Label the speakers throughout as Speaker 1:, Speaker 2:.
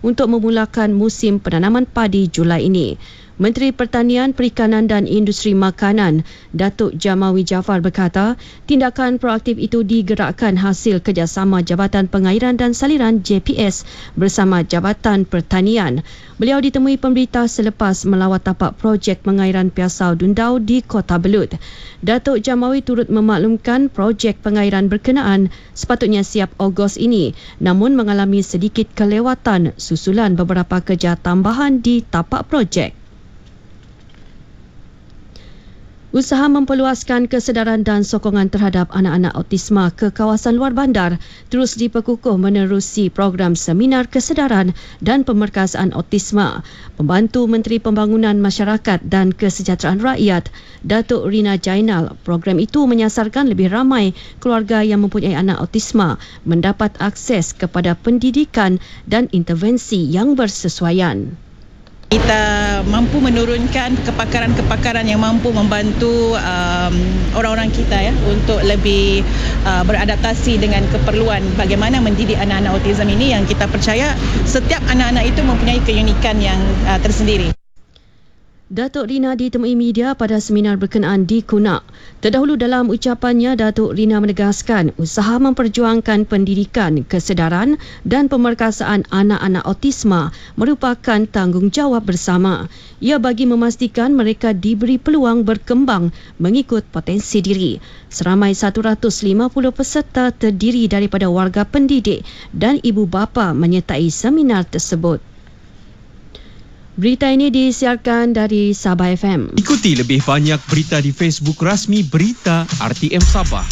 Speaker 1: untuk memulakan musim penanaman padi Julai ini. Menteri Pertanian, Perikanan dan Industri Makanan, Datuk Jamawi Jaafar berkata, tindakan proaktif itu digerakkan hasil kerjasama Jabatan Pengairan dan Saliran JPS bersama Jabatan Pertanian. Beliau ditemui pemberita selepas melawat tapak projek pengairan Piasau Dundau di Kota Belud. Datuk Jamawi turut memaklumkan projek pengairan berkenaan sepatutnya siap Ogos ini, namun mengalami sedikit kelewatan susulan beberapa kerja tambahan di tapak projek. Usaha memperluaskan kesedaran dan sokongan terhadap anak-anak autisma ke kawasan luar bandar terus diperkukuh menerusi program seminar kesedaran dan pemerkasaan autisma. Pembantu Menteri Pembangunan Masyarakat dan Kesejahteraan Rakyat, Datuk Rina Jainal, program itu menyasarkan lebih ramai keluarga yang mempunyai anak autisma mendapat akses kepada pendidikan dan intervensi yang bersesuaian.
Speaker 2: Kita mampu menurunkan kepakaran-kepakaran yang mampu membantu orang-orang kita ya untuk lebih beradaptasi dengan keperluan bagaimana mendidik anak-anak autism ini, yang kita percaya setiap anak-anak itu mempunyai keunikan yang tersendiri.
Speaker 1: Datuk Rina ditemui media pada seminar berkenaan di Kunak. Terdahulu dalam ucapannya, Datuk Rina menegaskan usaha memperjuangkan pendidikan, kesedaran dan pemerkasaan anak-anak autisma merupakan tanggungjawab bersama. Ia bagi memastikan mereka diberi peluang berkembang mengikut potensi diri. Seramai 150 peserta terdiri daripada warga pendidik dan ibu bapa menyertai seminar tersebut. Berita ini disiarkan dari Sabah FM.
Speaker 3: Ikuti lebih banyak berita di Facebook rasmi Berita RTM Sabah.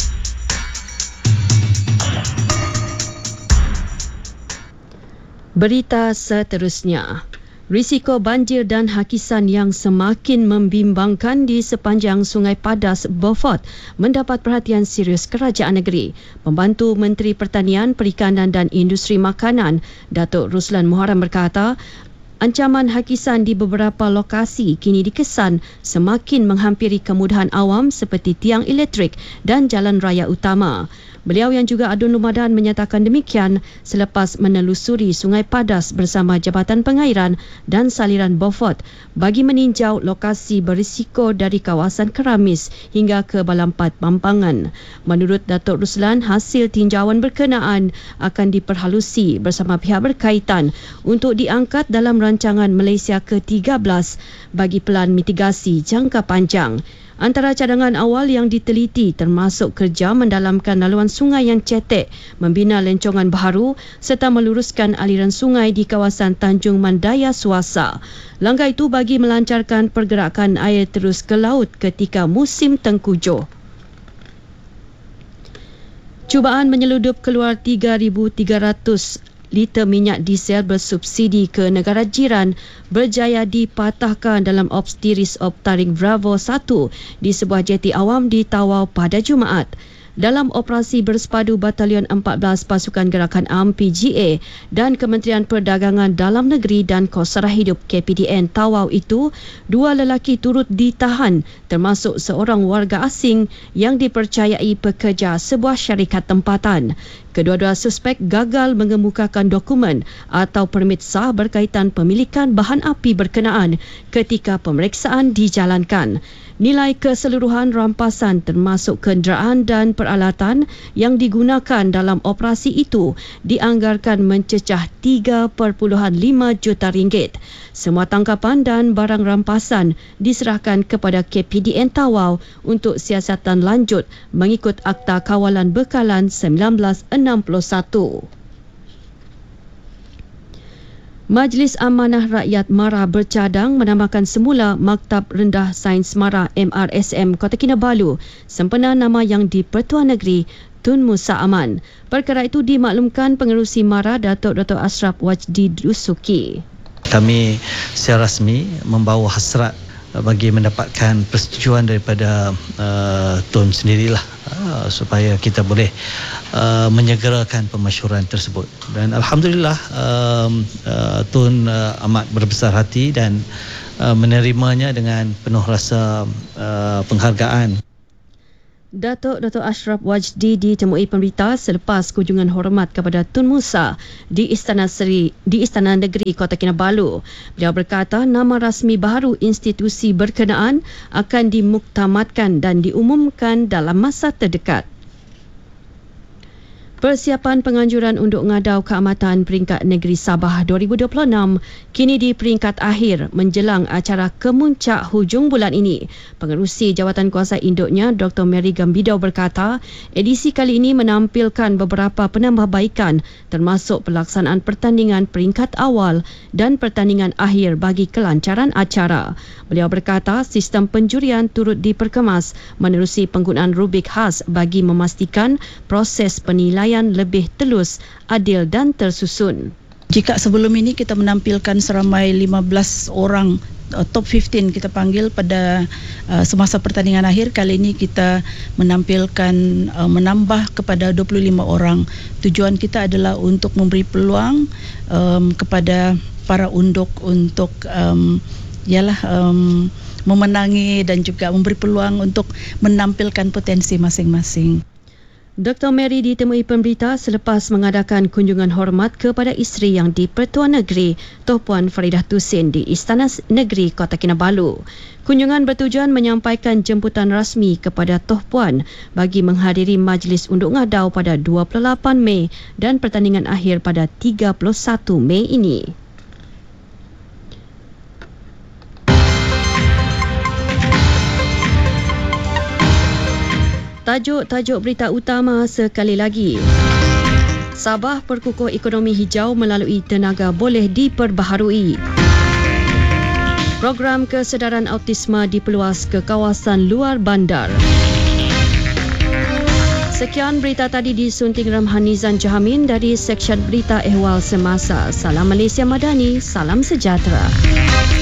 Speaker 1: Berita seterusnya. Risiko banjir dan hakisan yang semakin membimbangkan di sepanjang Sungai Padas, Beaufort mendapat perhatian serius kerajaan negeri. Pembantu Menteri Pertanian, Perikanan dan Industri Makanan, Datuk Ruslan Muharram berkata, ancaman hakisan di beberapa lokasi kini dikesan semakin menghampiri kemudahan awam seperti tiang elektrik dan jalan raya utama. Beliau yang juga adun lumadan menyatakan demikian selepas menelusuri Sungai Padas bersama Jabatan Pengairan dan Saliran Beaufort bagi meninjau lokasi berisiko dari kawasan Keramis hingga ke Balampat Pampangan. Menurut Datuk Ruslan, hasil tinjauan berkenaan akan diperhalusi bersama pihak berkaitan untuk diangkat dalam rancangan Malaysia ke-13 bagi pelan mitigasi jangka panjang. Antara cadangan awal yang diteliti termasuk kerja mendalamkan laluan sungai yang cetek, membina lencongan baharu serta meluruskan aliran sungai di kawasan Tanjung Mandaya Suasa. Langkah itu bagi melancarkan pergerakan air terus ke laut ketika musim tengkujuh. Cubaan menyeludup keluar 3,300 liter minyak diesel bersubsidi ke negara jiran berjaya dipatahkan dalam Ops Tiris Optaring Bravo 1 di sebuah jeti awam di Tawau pada Jumaat. Dalam operasi bersepadu Batalion 14 Pasukan Gerakan Am PGA dan Kementerian Perdagangan Dalam Negeri dan Kosara Hidup KPDN Tawau itu, 2 lelaki turut ditahan termasuk seorang warga asing yang dipercayai pekerja sebuah syarikat tempatan. Kedua-dua suspek gagal mengemukakan dokumen atau permit sah berkaitan pemilikan bahan api berkenaan ketika pemeriksaan dijalankan. Nilai keseluruhan rampasan termasuk kenderaan dan peralatan yang digunakan dalam operasi itu dianggarkan mencecah 3.5 juta ringgit. Semua tangkapan dan barang rampasan diserahkan kepada KPDN Tawau untuk siasatan lanjut mengikut Akta Kawalan Bekalan 1961. Majlis Amanah Rakyat MARA bercadang menamakan semula Maktab Rendah Sains MARA MRSM Kota Kinabalu sempena nama yang di-Pertuan Negeri Tun Musa Aman. Perkara itu dimaklumkan Pengerusi MARA Datuk Dr. Ashraf Wajdi Dusuki.
Speaker 4: Kami secara rasmi membawa hasrat bagi mendapatkan persetujuan daripada Tun sendirilah supaya kita boleh menyegerakan pemasyuran tersebut. Dan alhamdulillah Tun amat berbesar hati dan menerimanya dengan penuh rasa penghargaan.
Speaker 1: Datuk Ashraf Wajdi ditemui pemberita selepas kunjungan hormat kepada Tun Musa di Istana Negeri Kota Kinabalu. Beliau berkata nama rasmi baru institusi berkenaan akan dimuktamadkan dan diumumkan dalam masa terdekat. Persiapan penganjuran Unduk Ngadau Keamatan Peringkat Negeri Sabah 2026 kini di peringkat akhir menjelang acara kemuncak hujung bulan ini. Pengerusi Jawatan Kuasa Induknya Dr. Mary Gambidau berkata, edisi kali ini menampilkan beberapa penambahbaikan termasuk pelaksanaan pertandingan peringkat awal dan pertandingan akhir bagi kelancaran acara. Beliau berkata sistem penjurian turut diperkemas menerusi penggunaan rubrik khas bagi memastikan proses penilaian lebih telus, adil dan tersusun.
Speaker 2: Jika sebelum ini kita menampilkan seramai 15 orang top 15 kita panggil pada semasa pertandingan akhir, kali ini kita menampilkan menambah kepada 25 orang. Tujuan kita adalah untuk memberi peluang kepada para unduk untuk memenangi dan juga memberi peluang untuk menampilkan potensi masing-masing.
Speaker 1: Dr. Mary ditemui pemberita selepas mengadakan kunjungan hormat kepada isteri yang di-Pertuan Negeri Toh Puan Faridah Tusin di Istana Negeri Kota Kinabalu. Kunjungan bertujuan menyampaikan jemputan rasmi kepada Toh Puan bagi menghadiri Majlis Unduk Ngadau pada 28 Mei dan pertandingan akhir pada 31 Mei ini. Tajuk berita utama sekali lagi. Sabah perkukuh ekonomi hijau melalui tenaga boleh diperbaharui. Program kesedaran autisma dipeluas ke kawasan luar bandar. Sekian berita tadi disunting Ramhan Nizam Jahamin dari Seksyen Berita Ehwal Semasa. Salam Malaysia Madani, salam sejahtera.